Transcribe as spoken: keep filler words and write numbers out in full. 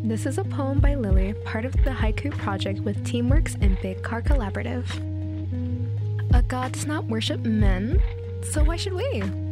This is a poem by Lily, part of the Haiku Project with Teamworks and Big Car Collaborative. A god does not worship men, so why should we?